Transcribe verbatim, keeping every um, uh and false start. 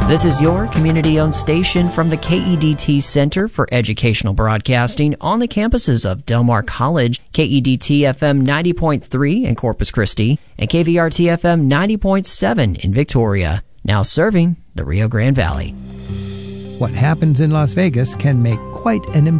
This is your community-owned station from the K E D T Center for Educational Broadcasting on the campuses of Del Mar College, K E D T F M ninety point three in Corpus Christi, and K V R T F M ninety point seven in Victoria, now serving the Rio Grande Valley. What happens in Las Vegas can make quite an